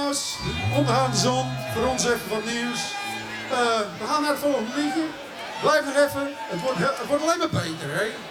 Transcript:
jongens, ondergaande zon, voor ons even wat nieuws. We gaan naar het volgende liedje. Blijf nog even, het wordt alleen maar beter, hè?